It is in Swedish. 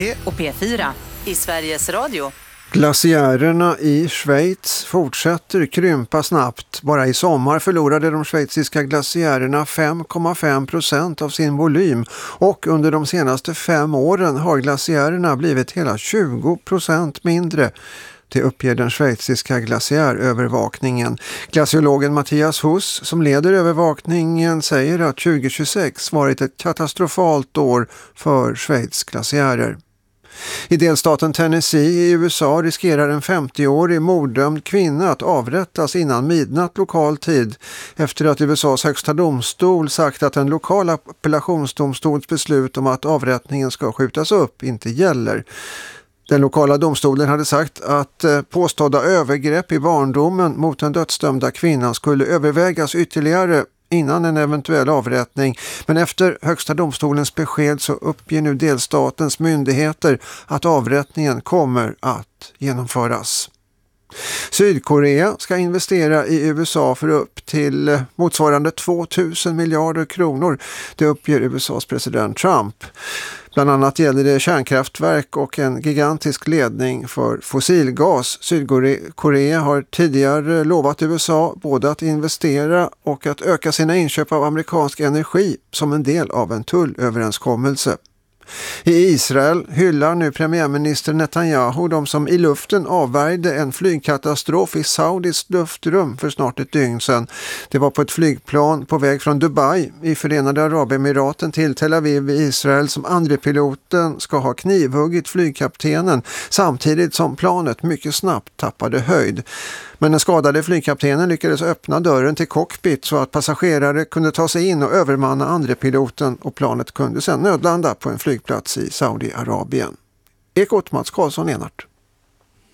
och P4 i Sveriges Radio. Glaciärerna i Schweiz fortsätter krympa snabbt. Bara i sommar förlorade de schweiziska glaciärerna 5,5% av sin volym och under de senaste 5 åren har glaciärerna blivit hela 20% mindre. Det uppger den schweiziska glaciärövervakningen. Glaciologen Mattias Huss som leder övervakningen säger att 2026 varit ett katastrofalt år för Schweiz glaciärer. I delstaten Tennessee i USA riskerar en 50-årig morddömd kvinna att avrättas innan midnatt lokal tid efter att USAs högsta domstol sagt att en lokal appellationsdomstols beslut om att avrättningen ska skjutas upp inte gäller. Den lokala domstolen hade sagt att påstådda övergrepp i barndomen mot den dödsdömda kvinnan skulle övervägas ytterligare innan en eventuell avrättning. Men efter högsta domstolens besked så uppger nu delstatens myndigheter att avrättningen kommer att genomföras. Sydkorea ska investera i USA för upp till motsvarande 2000 miljarder kronor. Det uppger USAs president Trump. Bland annat gäller det kärnkraftverk och en gigantisk ledning för fossilgas. Sydkorea har tidigare lovat USA både att investera och att öka sina inköp av amerikansk energi som en del av en tullöverenskommelse. I Israel hyllar nu premiärminister Netanyahu de som i luften avvärjde en flygkatastrof i Saudis luftrum för snart ett dygn sedan. Det var på ett flygplan på väg från Dubai i Förenade Arabemiraten till Tel Aviv i Israel som andre piloten ska ha knivhuggit flygkaptenen samtidigt som planet mycket snabbt tappade höjd. Men den skadade flygkaptenen lyckades öppna dörren till cockpit så att passagerare kunde ta sig in och övermanna andre piloten och planet kunde sedan nödlanda på en flygplats i Saudiarabien. Ekot Mats Karlsson, Enart.